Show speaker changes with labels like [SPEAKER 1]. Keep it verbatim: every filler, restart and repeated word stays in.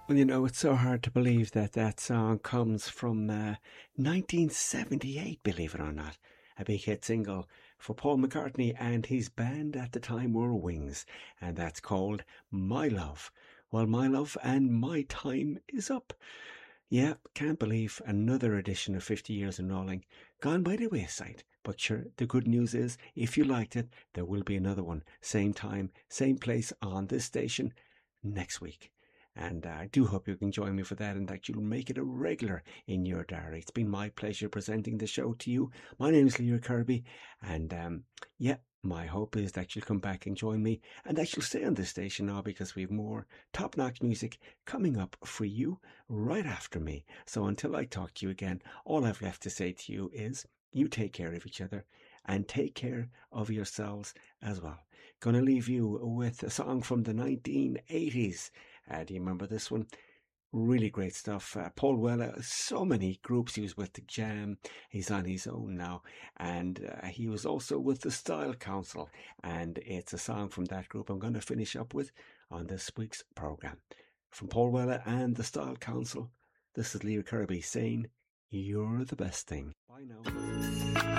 [SPEAKER 1] Well, you know, it's so hard to believe that that song comes from uh, nineteen seventy-eight, believe it or not. A big hit single for Paul McCartney and his band at the time were Wings, and that's called My Love. Well, my love and my time is up. Yeah, can't believe another edition of fifty Years in Rolling gone by the wayside. But sure, the good news is, if you liked it, there will be another one. Same time, same place on this station next week. And uh, I do hope you can join me for that and that you'll make it a regular in your diary. It's been my pleasure presenting the show to you. My name is Lear Kirby, and um, yeah, my hope is that you'll come back and join me and that you'll stay on this station now because we have more top-notch music coming up for you right after me. So until I talk to you again, all I've left to say to you is you take care of each other and take care of yourselves as well. Gonna leave you with a song from the nineteen eighties. Uh, do you remember this one? Really great stuff. Uh, Paul Weller, so many groups he was with, the Jam. He's on his own now, and uh, he was also with the Style Council, and it's a song from that group I'm going to finish up with on this week's program. From Paul Weller and the Style Council, this is Lear Kirby saying, "You're the best thing." Bye now.